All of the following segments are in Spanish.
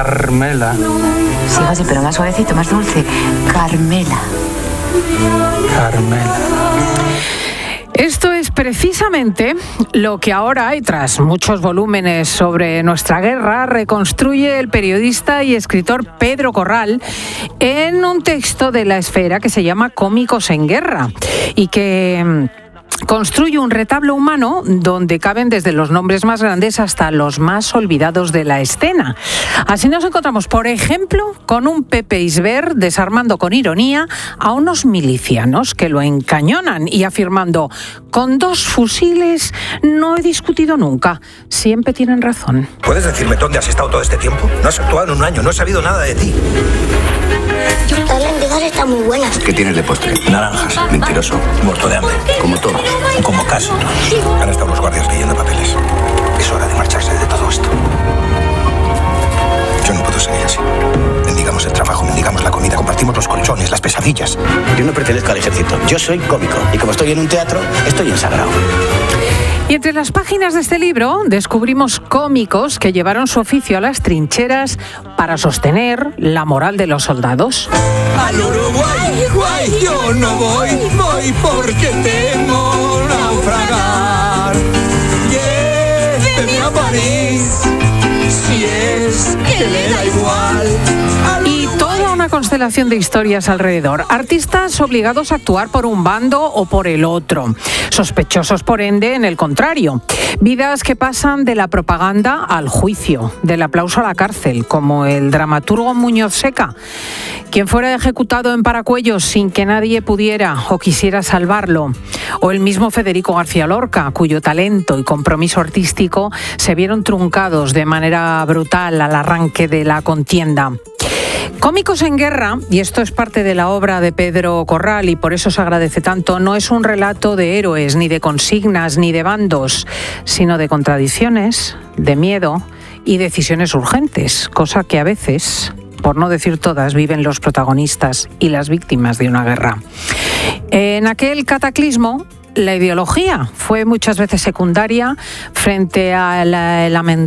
Carmela. Sí, José, pero más suavecito, más dulce. Carmela. Carmela. Esto es precisamente lo que ahora, y tras muchos volúmenes sobre nuestra guerra, reconstruye el periodista y escritor Pedro Corral en un texto de La Esfera que se llama Cómicos en Guerra y que construye un retablo humano donde caben desde los nombres más grandes hasta los más olvidados de la escena. Así nos encontramos, por ejemplo, con un Pepe Isbert desarmando con ironía a unos milicianos que lo encañonan y afirmando: con 2 fusiles no he discutido nunca, siempre tienen razón. ¿Puedes decirme dónde has estado todo este tiempo? No has actuado en un año, no he sabido nada de ti. Las lentejas están muy buenas. ¿Qué tienes de postre? Naranjas. Mentiroso. Muerto de hambre. Como todos. Como casi todos. Han estado los guardias leyendo papeles. Es hora de marcharse de todo esto. Yo no puedo seguir así. Mendigamos el trabajo, mendigamos la comida, compartimos los colchones, las pesadillas. Yo no pertenezco al ejército. Yo soy cómico. Y como estoy en un teatro, estoy en sagrado. Y entre las páginas de este libro descubrimos cómicos que llevaron su oficio a las trincheras para sostener la moral de los soldados. Al Uruguay, guay, yo no voy porque temo naufragar. Lléveme a París, si es que le da igual. Y toda una constelación de historias alrededor. Artistas obligados a actuar por un bando o por el otro. Sospechosos, por ende, en el contrario. Vidas que pasan de la propaganda al juicio, del aplauso a la cárcel, como el dramaturgo Muñoz Seca, quien fuera ejecutado en Paracuellos sin que nadie pudiera o quisiera salvarlo. O el mismo Federico García Lorca, cuyo talento y compromiso artístico se vieron truncados de manera brutal al arranque de la contienda. Cómicos en Guerra, y esto es parte de la obra de Pedro Corral y por eso se agradece tanto, no es un relato de héroes, ni de consignas, ni de bandos, sino de contradicciones, de miedo y decisiones urgentes, cosa que a veces, por no decir todas, viven los protagonistas y las víctimas de una guerra. En aquel cataclismo, la ideología fue muchas veces secundaria frente a la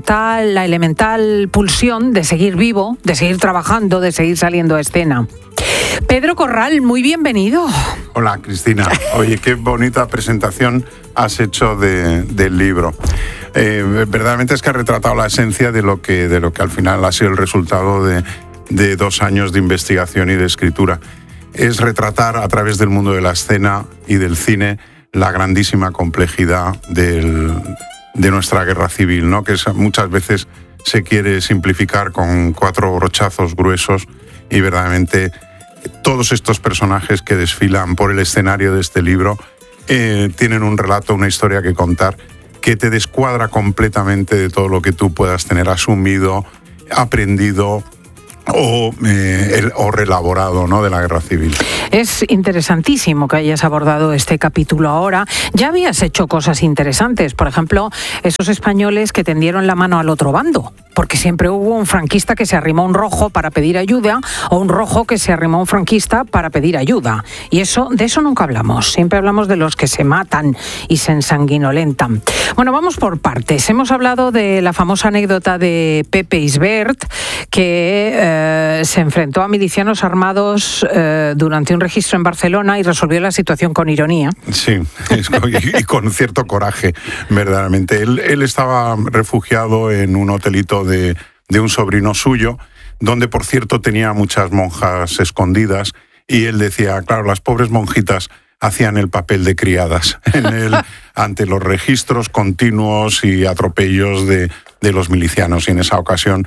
elemental pulsión de seguir vivo, de seguir trabajando, de seguir saliendo a escena. Pedro Corral, muy bienvenido. Hola, Cristina. Oye, qué bonita presentación has hecho del libro. Verdaderamente es que ha retratado la esencia de lo que al final ha sido el resultado de 2 años de investigación y de escritura. Es retratar a través del mundo de la escena y del cine la grandísima complejidad de nuestra guerra civil, ¿no? Que muchas veces se quiere simplificar con 4 brochazos gruesos y verdaderamente todos estos personajes que desfilan por el escenario de este libro tienen un relato, una historia que contar que te descuadra completamente de todo lo que tú puedas tener asumido, aprendido o reelaborado, ¿no?, de la guerra civil. Es interesantísimo que hayas abordado este capítulo ahora. Ya habías hecho cosas interesantes, por ejemplo, esos españoles que tendieron la mano al otro bando, porque siempre hubo un franquista que se arrimó a un rojo para pedir ayuda o un rojo que se arrimó a un franquista para pedir ayuda. Y de eso nunca hablamos. Siempre hablamos de los que se matan y se ensanguinolentan. Bueno, vamos por partes. Hemos hablado de la famosa anécdota de Pepe Isbert, que se enfrentó a milicianos armados durante un registro en Barcelona y resolvió la situación con ironía. Sí, y con cierto coraje, verdaderamente. Él estaba refugiado en un hotelito de un sobrino suyo, donde, por cierto, tenía muchas monjas escondidas, y él decía, claro, las pobres monjitas hacían el papel de criadas ante los registros continuos y atropellos de los milicianos, y en esa ocasión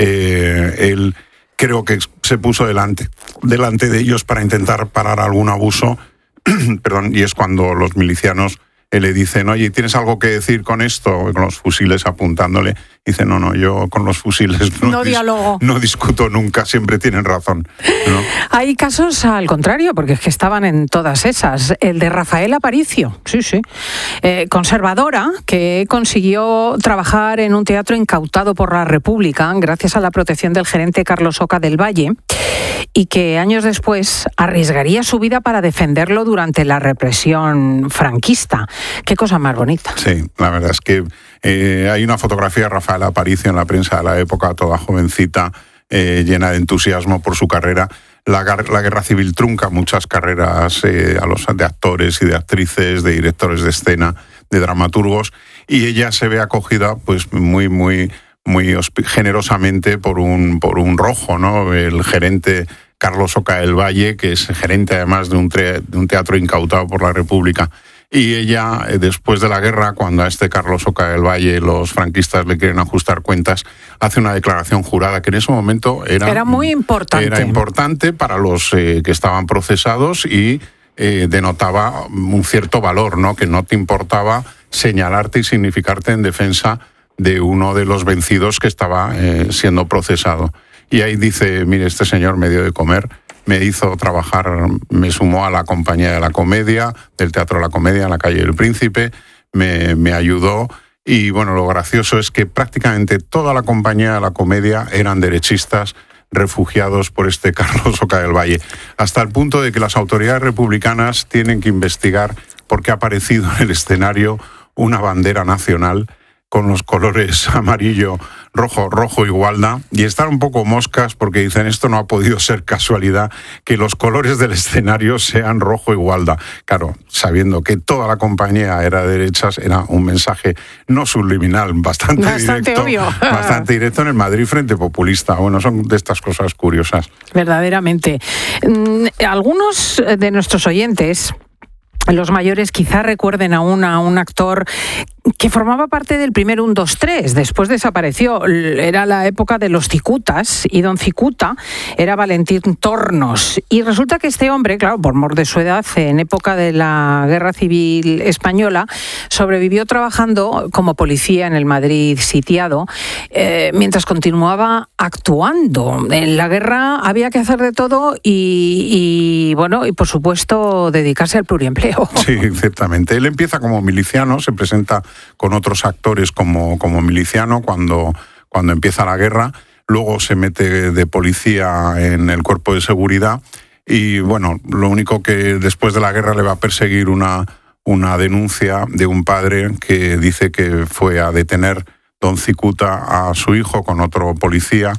él creo que se puso delante de ellos para intentar parar algún abuso, y es cuando los milicianos le dicen, oye, ¿tienes algo que decir con esto? Con los fusiles apuntándole. Dice, no, yo con los fusiles no discuto nunca, siempre tienen razón, ¿no? Hay casos al contrario, porque es que estaban en todas esas. El de Rafael Aparicio, sí, conservadora, que consiguió trabajar en un teatro incautado por la República gracias a la protección del gerente Carlos Oca del Valle, y que años después arriesgaría su vida para defenderlo durante la represión franquista. Qué cosa más bonita. Sí, la verdad es que hay una fotografía de Rafael Aparicio en la prensa de la época, toda jovencita, llena de entusiasmo por su carrera. La guerra civil trunca muchas carreras a los de actores y de actrices, de directores de escena, de dramaturgos, y ella se ve acogida pues muy generosamente por un rojo, ¿no? El gerente Carlos Oca del Valle, que es gerente además de un teatro incautado por la República. Y ella, después de la guerra, cuando a este Carlos Oca del Valle los franquistas le quieren ajustar cuentas, hace una declaración jurada que en ese momento era muy importante. Era importante para los que estaban procesados y denotaba un cierto valor, ¿no? Que no te importaba señalarte y significarte en defensa de uno de los vencidos que estaba siendo procesado. Y ahí dice, mire, este señor me dio de comer, me hizo trabajar, me sumó a la compañía de la comedia, del Teatro de la Comedia en la calle del Príncipe, me ayudó. Y bueno, lo gracioso es que prácticamente toda la compañía de la comedia eran derechistas, refugiados por este Carlos Oca del Valle, hasta el punto de que las autoridades republicanas tienen que investigar por qué ha aparecido en el escenario una bandera nacional con los colores amarillo, rojo y gualda, y están un poco moscas porque dicen, esto no ha podido ser casualidad que los colores del escenario sean rojo y gualda. Claro, sabiendo que toda la compañía era de derechas, era un mensaje no subliminal, bastante directo, obvio. Bastante directo en el Madrid Frente Populista. Bueno, son de estas cosas curiosas. Verdaderamente. Algunos de nuestros oyentes, los mayores, quizá recuerden aún a un actor que formaba parte del primer 1, 2, 3, después desapareció. Era la época de los cicutas, y don Cicuta era Valentín Tornos. Y resulta que este hombre, claro, por mor de su edad, en época de la Guerra Civil Española, sobrevivió trabajando como policía en el Madrid sitiado, mientras continuaba actuando. En la guerra había que hacer de todo y por supuesto, dedicarse al pluriempleo. Sí, ciertamente. Él empieza como miliciano, se presenta con otros actores como miliciano cuando empieza la guerra, luego se mete de policía en el cuerpo de seguridad y bueno, lo único que después de la guerra le va a perseguir una denuncia de un padre que dice que fue a detener don Cicuta a su hijo con otro policía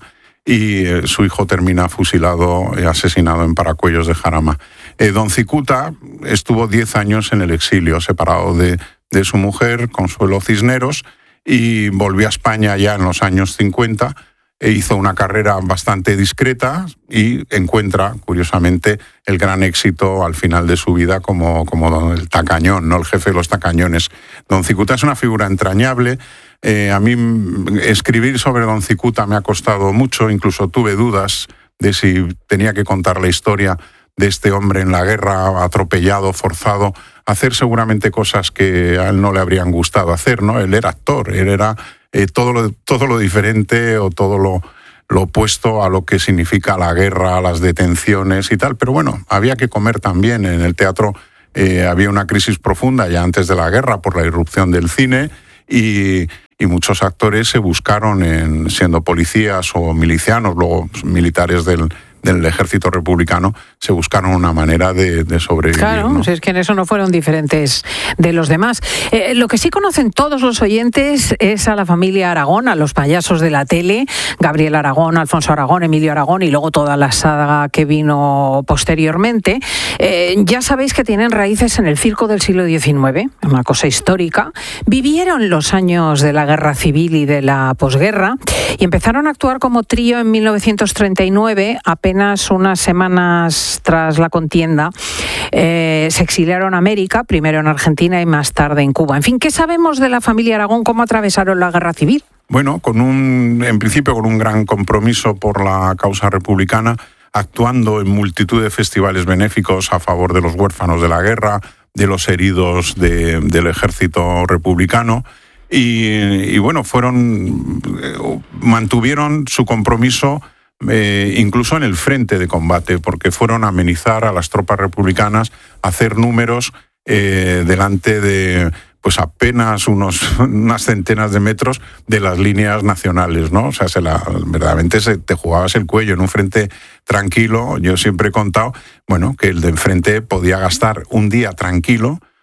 y su hijo termina fusilado y asesinado en Paracuellos de Jarama. Don Cicuta estuvo 10 años en el exilio, separado de su mujer, Consuelo Cisneros, y volvió a España ya en los años 50, e hizo una carrera bastante discreta y encuentra, curiosamente, el gran éxito al final de su vida como el tacañón, ¿no? El jefe de los tacañones. Don Cicuta es una figura entrañable. A mí escribir sobre don Cicuta me ha costado mucho, incluso tuve dudas de si tenía que contar la historia de este hombre en la guerra, atropellado, forzado, hacer seguramente cosas que a él no le habrían gustado hacer, ¿no? Él era actor, él era todo lo diferente o todo lo opuesto a lo que significa la guerra, las detenciones y tal, pero bueno, había que comer también. En el teatro había una crisis profunda ya antes de la guerra por la irrupción del cine y muchos actores se buscaron siendo policías o milicianos, luego militares del ejército republicano, se buscaron una manera de sobrevivir. Claro, ¿no? Es que en eso no fueron diferentes de los demás. Lo que sí conocen todos los oyentes es a la familia Aragón, a los payasos de la tele, Gabriel Aragón, Alfonso Aragón, Emilio Aragón y luego toda la saga que vino posteriormente. Ya sabéis que tienen raíces en el circo del siglo XIX, una cosa histórica. Vivieron los años de la Guerra Civil y de la posguerra y empezaron a actuar como trío en 1939, apenas unas semanas tras la contienda. Se exiliaron a América, primero en Argentina y más tarde en Cuba. En fin, ¿qué sabemos de la familia Aragón? ¿Cómo atravesaron la Guerra Civil? Bueno, en principio con un gran compromiso por la causa republicana, actuando en multitud de festivales benéficos a favor de los huérfanos de la guerra, de los heridos del ejército republicano. Y bueno, mantuvieron su compromiso incluso en el frente de combate, porque fueron a amenizar a las tropas republicanas, a hacer números delante de pues apenas unas centenas de metros de las líneas nacionales, ¿no? O sea, verdaderamente te jugabas el cuello en un frente tranquilo. Yo siempre he contado, bueno, que el de enfrente podía gastar un día tranquilo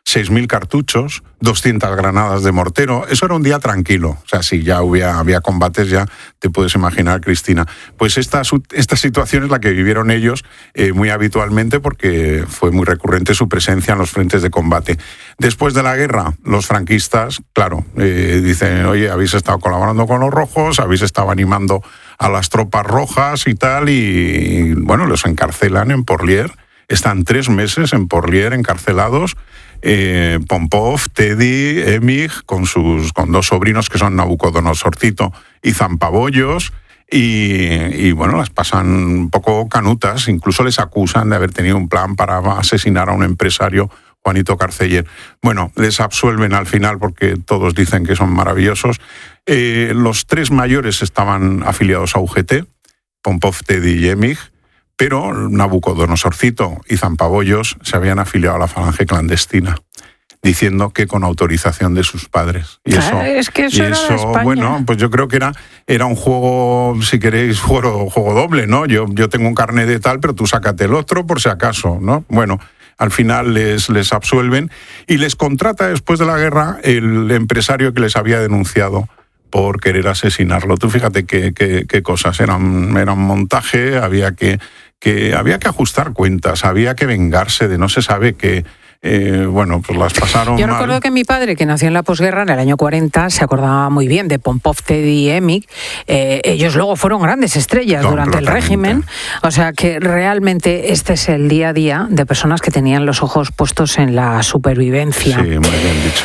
6.000 cartuchos, 200 granadas de mortero. Eso era un día tranquilo. O sea, si ya había combates, ya te puedes imaginar, Cristina. Pues esta situación es la que vivieron ellos muy habitualmente, porque fue muy recurrente su presencia en los frentes de combate. Después de la guerra, los franquistas, claro, dicen, oye, habéis estado colaborando con los rojos, habéis estado animando a las tropas rojas y tal, y bueno, los encarcelan en Porlier. Están 3 meses en Porlier encarcelados. Pompov, Teddy, Emig, con 2 sobrinos que son Nabucodonosorcito y Zampabollos, y bueno, las pasan un poco canutas. Incluso les acusan de haber tenido un plan para asesinar a un empresario, Juanito Carceller. Bueno, les absuelven al final porque todos dicen que son maravillosos. Los 3 mayores estaban afiliados a UGT, Pompov, Teddy y Emig, pero Nabucodonosorcito y Zampabollos se habían afiliado a la falange clandestina, diciendo que con autorización de sus padres. Y claro, es que eso era de España. Bueno, pues yo creo que era un juego, si queréis, juego doble, ¿no? Yo tengo un carnet de tal, pero tú sácate el otro por si acaso, ¿no? Bueno, al final les absuelven y les contrata después de la guerra el empresario que les había denunciado por querer asesinarlo. Tú fíjate qué cosas. Era un montaje, había que ajustar cuentas, había que vengarse de no se sabe qué. Bueno, pues las pasaron Yo mal. recuerdo que mi padre, que nació en la posguerra, en el año 40, se acordaba muy bien de Pompov, Teddy y Emig. Ellos luego fueron grandes estrellas durante el régimen. O sea que realmente este es el día a día de personas que tenían los ojos puestos en la supervivencia. Sí, muy bien dicho.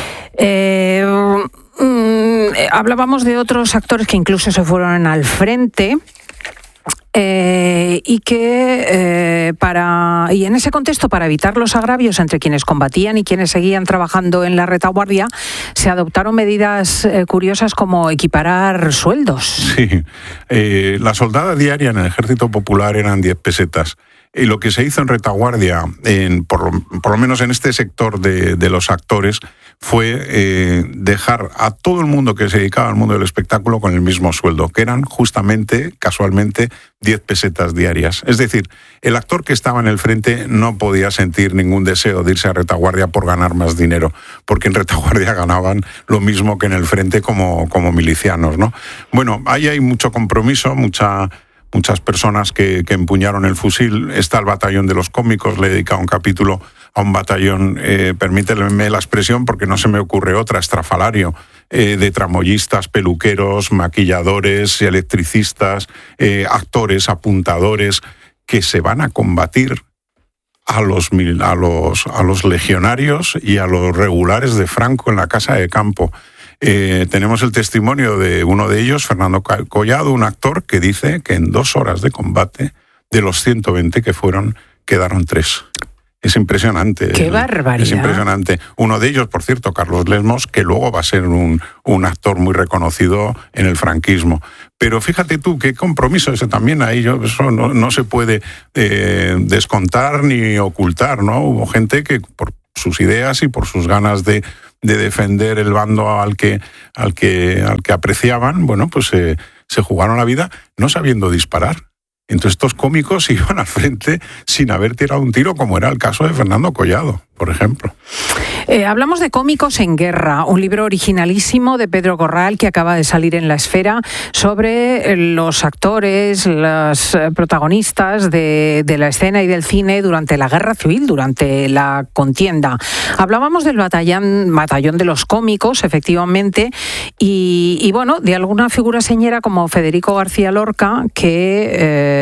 Hablábamos de otros actores que incluso se fueron al frente. Y en ese contexto, para evitar los agravios entre quienes combatían y quienes seguían trabajando en la retaguardia, se adoptaron medidas curiosas como equiparar sueldos. Sí, la soldada diaria en el Ejército Popular eran 10 pesetas. Y lo que se hizo en retaguardia, por lo menos en este sector de los actores, fue dejar a todo el mundo que se dedicaba al mundo del espectáculo con el mismo sueldo, que eran justamente, casualmente, 10 pesetas diarias. Es decir, el actor que estaba en el frente no podía sentir ningún deseo de irse a retaguardia por ganar más dinero, porque en retaguardia ganaban lo mismo que en el frente como milicianos, ¿no? Bueno, ahí hay mucho compromiso, muchas personas que empuñaron el fusil. Está el batallón de los cómicos, le he dedicado un capítulo a un batallón, permíteme la expresión porque no se me ocurre otra, estrafalario, de tramoyistas, peluqueros, maquilladores, electricistas, actores, apuntadores, que se van a combatir a los legionarios y a los regulares de Franco en la casa de campo. Tenemos el testimonio de uno de ellos, Fernando Collado, un actor que dice que en 2 horas de combate, de los 120 que fueron, quedaron 3. Es impresionante. ¡Qué barbaridad! Es impresionante. Uno de ellos, por cierto, Carlos Lesmos, que luego va a ser un actor muy reconocido en el franquismo. Pero fíjate tú, qué compromiso ese también ahí. Eso no se puede descontar ni ocultar, ¿no? Hubo gente que por sus ideas y por sus ganas de defender el bando al que apreciaban, bueno, pues se jugaron la vida no sabiendo disparar. Entonces estos cómicos iban al frente sin haber tirado un tiro, como era el caso de Fernando Collado, por ejemplo. Hablamos de Cómicos en Guerra, un libro originalísimo de Pedro Corral que acaba de salir en La Esfera sobre los actores, los protagonistas de la escena y del cine durante la Guerra Civil, durante la contienda. Hablábamos del batallón de los cómicos, efectivamente, y bueno, de alguna figura señera como Federico García Lorca, que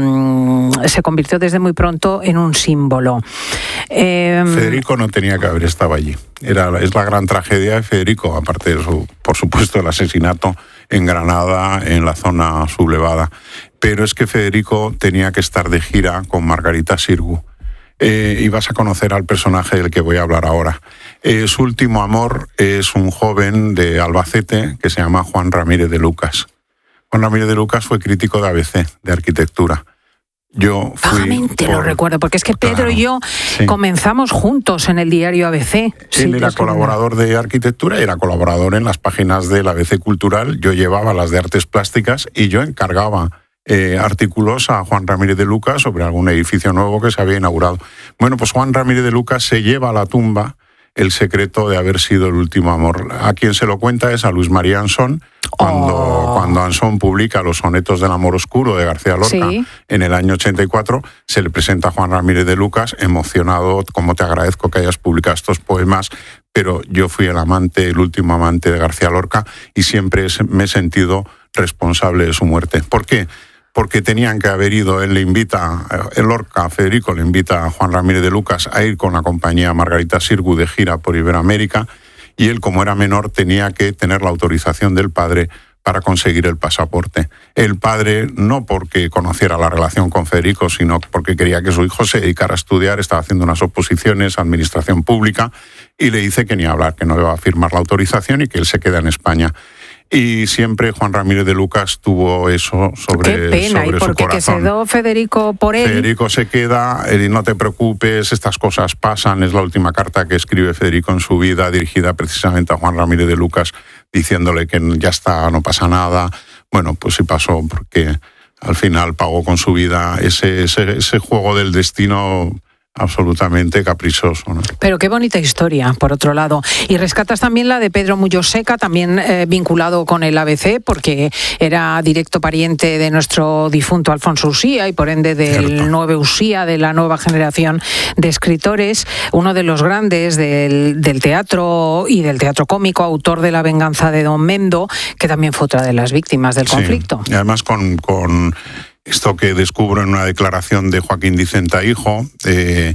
se convirtió desde muy pronto en un símbolo. Federico no tenía que haber estado allí. Es la gran tragedia de Federico, aparte de por supuesto, el asesinato en Granada, en la zona sublevada. Pero es que Federico tenía que estar de gira con Margarita Xirgu. Y vas a conocer al personaje del que voy a hablar ahora. Su último amor es un joven de Albacete que se llama Juan Ramírez de Lucas. Juan Ramírez de Lucas fue crítico de ABC, de arquitectura. Yo fui vagamente lo recuerdo, porque es que Pedro y yo comenzamos juntos en el diario ABC. Él era colaborador de arquitectura y era colaborador en las páginas del ABC Cultural. Yo llevaba las de artes plásticas y yo encargaba artículos a Juan Ramírez de Lucas sobre algún edificio nuevo que se había inaugurado. Bueno, pues Juan Ramírez de Lucas se lleva a la tumba el secreto de haber sido el último amor. A quien se lo cuenta es a Luis María Ansón, cuando Ansón publica Los sonetos del amor oscuro de García Lorca, sí, en el año 84, se le presenta a Juan Ramírez de Lucas, emocionado: como te agradezco que hayas publicado estos poemas, pero yo fui el último amante de García Lorca y siempre me he sentido responsable de su muerte. ¿Por qué? Porque tenían que haber ido, Federico le invita a Juan Ramírez de Lucas a ir con la compañía Margarita Xirgu de gira por Iberoamérica, y él, como era menor, tenía que tener la autorización del padre para conseguir el pasaporte. El padre, no porque conociera la relación con Federico, sino porque quería que su hijo se dedicara a estudiar, estaba haciendo unas oposiciones a administración pública, y le dice que ni hablar, que no le va a firmar la autorización y que él se queda en España. Y siempre Juan Ramírez de Lucas tuvo eso sobre su corazón. Qué pena, y porque que se quedó Federico por él. Federico se queda, no te preocupes, estas cosas pasan. Es la última carta que escribe Federico en su vida, dirigida precisamente a Juan Ramírez de Lucas, diciéndole que ya está, no pasa nada. Bueno, pues sí pasó, porque al final pagó con su vida ese juego del destino absolutamente caprichoso, ¿no? Pero qué bonita historia, por otro lado. Y rescatas también la de Pedro Muñoz Seca, también vinculado con el ABC, porque era directo pariente de nuestro difunto Alfonso Usía y por ende del nuevo Usía, de la nueva generación de escritores, uno de los grandes del teatro y del teatro cómico, autor de La venganza de Don Mendo, que también fue otra de las víctimas del conflicto. Y además con esto que descubro en una declaración de Joaquín Dicenta hijo, que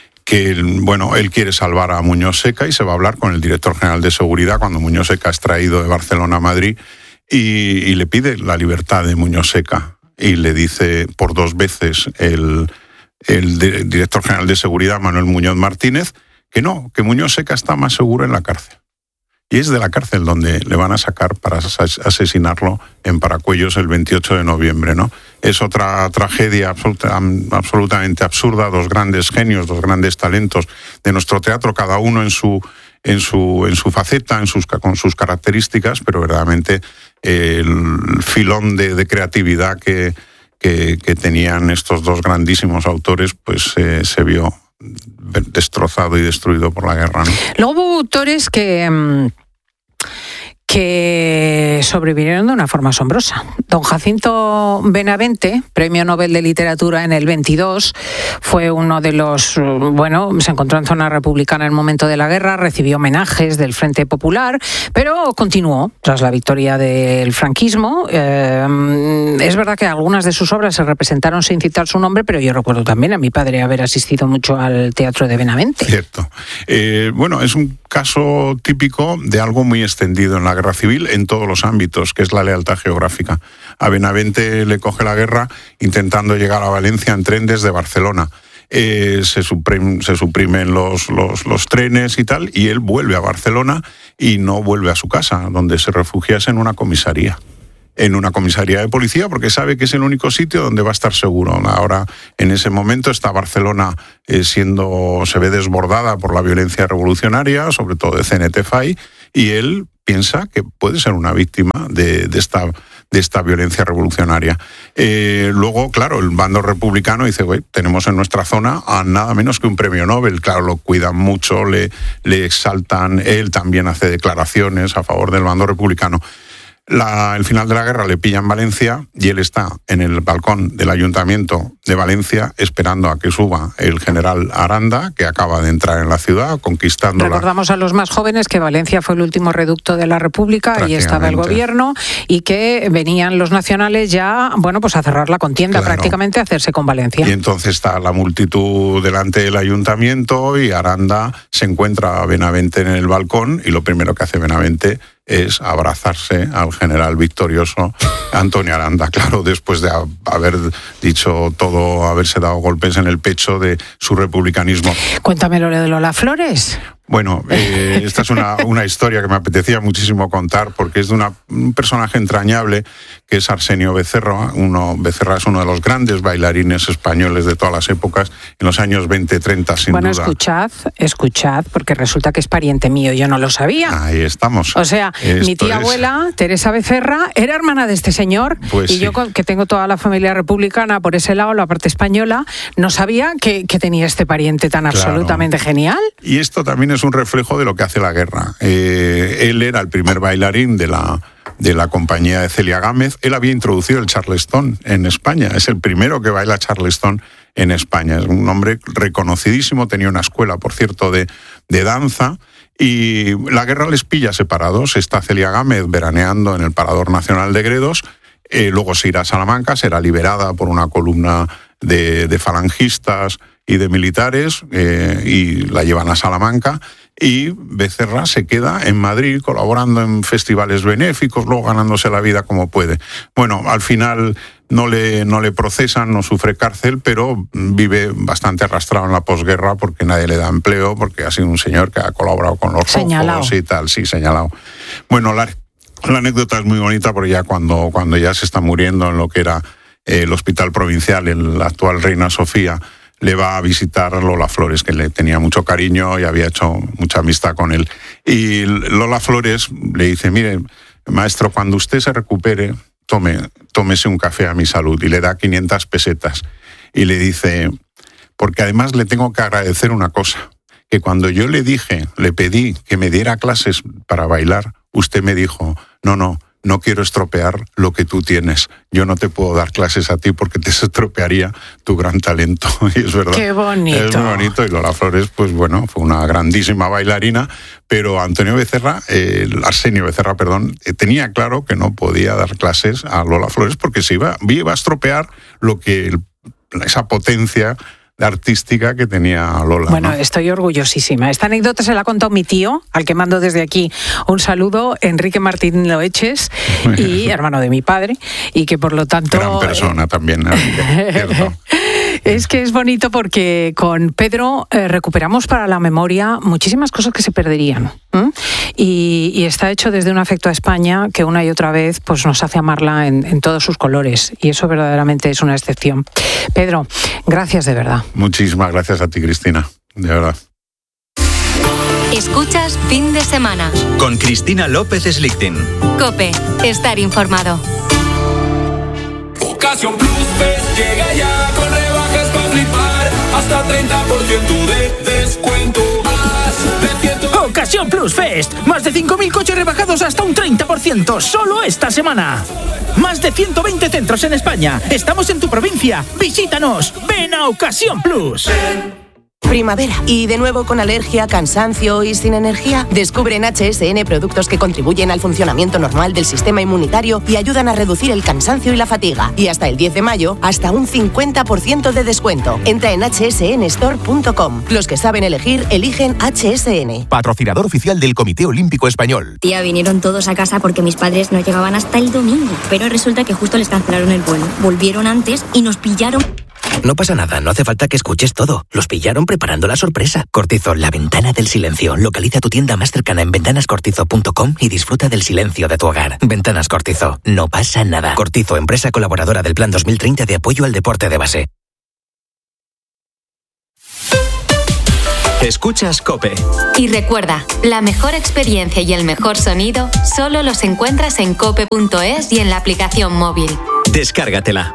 él quiere salvar a Muñoz Seca y se va a hablar con el director general de seguridad cuando Muñoz Seca es traído de Barcelona a Madrid y le pide la libertad de Muñoz Seca, y le dice por 2 veces el director general de seguridad, Manuel Muñoz Martínez, que Muñoz Seca está más seguro en la cárcel. Y es de la cárcel donde le van a sacar para asesinarlo en Paracuellos el 28 de noviembre, ¿no? Es otra tragedia absolutamente absurda. 2 grandes genios, 2 grandes talentos de nuestro teatro, cada uno en su faceta, con sus características, pero verdaderamente el filón de creatividad que tenían estos 2 grandísimos autores, pues se vio destrozado y destruido por la guerra, ¿no? Luego hubo autores que sobrevivieron de una forma asombrosa. Don Jacinto Benavente, Premio Nobel de Literatura en el 22, fue uno de los, se encontró en zona republicana en el momento de la guerra, recibió homenajes del Frente Popular, pero continuó tras la victoria del franquismo. Es verdad que algunas de sus obras se representaron sin citar su nombre, pero yo recuerdo también a mi padre haber asistido mucho al teatro de Benavente. Cierto. Es un caso típico de algo muy extendido en la guerra civil en todos los ámbitos, que es la lealtad geográfica. A Benavente le coge la guerra intentando llegar a Valencia en tren desde Barcelona. Se suprimen los trenes y tal, y él vuelve a Barcelona y no vuelve a su casa, donde se refugia en una comisaría. En una comisaría de policía, porque sabe que es el único sitio donde va a estar seguro. Ahora, en ese momento, está Barcelona se ve desbordada por la violencia revolucionaria, sobre todo de CNT-FAI, y él piensa que puede ser una víctima de esta violencia revolucionaria. Luego, claro, el bando republicano dice, tenemos en nuestra zona a nada menos que un premio Nobel. Claro, lo cuidan mucho, le exaltan, él también hace declaraciones a favor del bando republicano. El final de la guerra le pilla en Valencia y él está en el balcón del Ayuntamiento de Valencia esperando a que suba el general Aranda, que acaba de entrar en la ciudad, conquistándola. Recordamos a los más jóvenes que Valencia fue el último reducto de la República, y estaba el gobierno, y que venían los nacionales ya, a cerrar la contienda, claro, prácticamente a hacerse con Valencia. Y entonces está la multitud delante del Ayuntamiento y Aranda se encuentra a Benavente en el balcón, y lo primero que hace Benavente es abrazarse al general victorioso Antonio Aranda, claro, después de haber dicho todo, haberse dado golpes en el pecho de su republicanismo. Cuéntamelo de Lola Flores. Bueno, esta es una historia que me apetecía muchísimo contar, porque es de un personaje entrañable, que es Arsenio Becerra. Becerra es uno de los grandes bailarines españoles de todas las épocas, en los años 20-30, sin duda. Escuchad, porque resulta que es pariente mío, yo no lo sabía. Ahí estamos. O sea, mi tía abuela, Teresa Becerra, era hermana de este señor. señor. Pues y sí. yo, que tengo toda la familia republicana por ese lado, la parte española, no sabía que tenía este pariente tan absolutamente genial. Y esto también es un reflejo de lo que hace la guerra. Él era el primer bailarín de la compañía de Celia Gámez. Él había introducido el charleston en España. Es el primero que baila charleston en España. Es un hombre reconocidísimo, tenía una escuela, por cierto, de danza. Y la guerra les pilla separados. Está Celia Gámez veraneando en el Parador Nacional de Gredos. Luego se irá a Salamanca, será liberada por una columna de falangistas y de militares, y la llevan a Salamanca. Y Becerra se queda en Madrid colaborando en festivales benéficos, luego ganándose la vida como puede. Bueno, al final no le procesan, no sufre cárcel, pero vive bastante arrastrado en la posguerra porque nadie le da empleo, porque ha sido un señor que ha colaborado con los rojos y tal, sí, señalado. Bueno, la anécdota es muy bonita porque ya cuando ya se está muriendo en lo que era el hospital provincial, la actual Reina Sofía, le va a visitar Lola Flores, que le tenía mucho cariño y había hecho mucha amistad con él. Y Lola Flores le dice, mire, maestro, cuando usted se recupere, tómese un café a mi salud, y le da 500 pesetas. Y le dice, porque además le tengo que agradecer una cosa, que cuando yo le pedí que me diera clases para bailar, usted me dijo, no quiero estropear lo que tú tienes. Yo no te puedo dar clases a ti porque te estropearía tu gran talento. Y es verdad. ¡Qué bonito! Es muy bonito. Y Lola Flores, pues bueno, fue una grandísima bailarina, pero Arsenio Becerra, tenía claro que no podía dar clases a Lola Flores porque se iba a estropear esa potencia artística que tenía Lola. Bueno, ¿no? Estoy orgullosísima. Esta anécdota se la ha contado mi tío, al que mando desde aquí un saludo, Enrique Martín Loeches, y hermano de mi padre, y que por lo tanto... Gran persona también, ¿cierto? Es que es bonito porque con Pedro recuperamos para la memoria muchísimas cosas que se perderían. Y está hecho desde un afecto a España que una y otra vez pues nos hace amarla en todos sus colores. Y eso verdaderamente es una excepción. Pedro, gracias de verdad. Muchísimas gracias a ti, Cristina. De verdad. Escuchas Fin de Semana con Cristina López Slichting. COPE. Estar informado. Ocasión Plus Fest llega ya con rebajas para flipar, hasta 30% de descuento. Ocasión Plus Fest, más de 5.000 coches rebajados hasta un 30%, solo esta semana. Más de 120 centros en España. Estamos en tu provincia. Visítanos. Ven a Ocasión Plus. Primavera. ¿Y de nuevo con alergia, cansancio y sin energía? Descubre en HSN productos que contribuyen al funcionamiento normal del sistema inmunitario y ayudan a reducir el cansancio y la fatiga. Y hasta el 10 de mayo, hasta un 50% de descuento. Entra en hsnstore.com. Los que saben elegir, eligen HSN. Patrocinador oficial del Comité Olímpico Español. Tía, vinieron todos a casa porque mis padres no llegaban hasta el domingo. Pero resulta que justo les cancelaron el vuelo. Volvieron antes y nos pillaron... No pasa nada, no hace falta que escuches todo. Los pillaron preparando la sorpresa. Cortizo, la ventana del silencio. Localiza tu tienda más cercana en ventanascortizo.com y disfruta del silencio de tu hogar. Ventanas Cortizo, no pasa nada. Cortizo, empresa colaboradora del Plan 2030 de apoyo al deporte de base. Escuchas COPE. Y recuerda, la mejor experiencia y el mejor sonido solo los encuentras en cope.es y en la aplicación móvil. Descárgatela.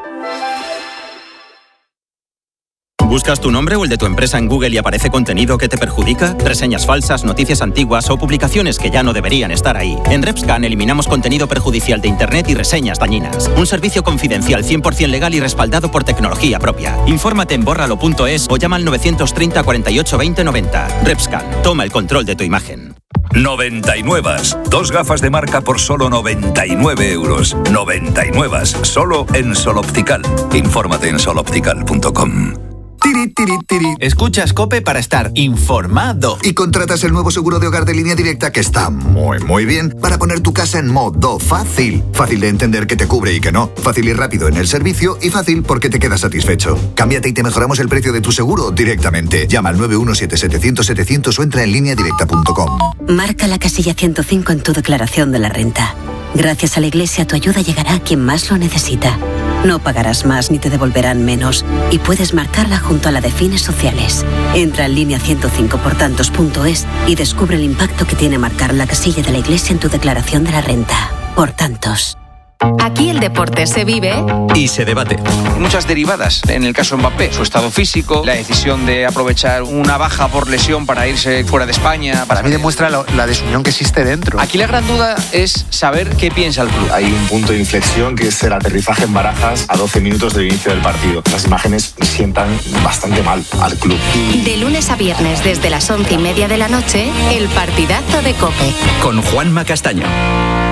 ¿Buscas tu nombre o el de tu empresa en Google y aparece contenido que te perjudica? ¿Reseñas falsas, noticias antiguas o publicaciones que ya no deberían estar ahí? En RepScan eliminamos contenido perjudicial de Internet y reseñas dañinas. Un servicio confidencial 100% legal y respaldado por tecnología propia. Infórmate en bórralo.es o llama al 930 48 20 90. RepScan, toma el control de tu imagen. 99. 2 gafas de marca por solo 99 euros. 99. Solo en Sol Optical. Infórmate en soloptical.com. Escuchas COPE para estar informado. Y contratas el nuevo seguro de hogar de Línea Directa que está muy bien para poner tu casa en modo fácil. Fácil de entender que te cubre y que no. Fácil y rápido en el servicio y fácil porque te quedas satisfecho. Cámbiate y te mejoramos el precio de tu seguro directamente. Llama al 917-700-700 o entra en lineadirecta.com. Marca la casilla 105 en tu declaración de la renta. Gracias a la Iglesia tu ayuda llegará a quien más lo necesita. No pagarás más ni te devolverán menos y puedes marcarla junto a la de fines sociales. Entra en línea 105portantos.es y descubre el impacto que tiene marcar la casilla de la Iglesia en tu declaración de la renta. Por tantos. Aquí el deporte se vive y se debate. Muchas derivadas. En el caso de Mbappé, su estado físico, la decisión de aprovechar una baja por lesión para irse fuera de España. Para mí demuestra la desunión que existe dentro. Aquí la gran duda es saber qué piensa el club. Hay un punto de inflexión que es el aterrizaje en Barajas a 12 minutos del inicio del partido. Las imágenes sientan bastante mal al club. de lunes a viernes desde las 11:30 de la noche, el partidazo de COPE. Con Juanma Castaño.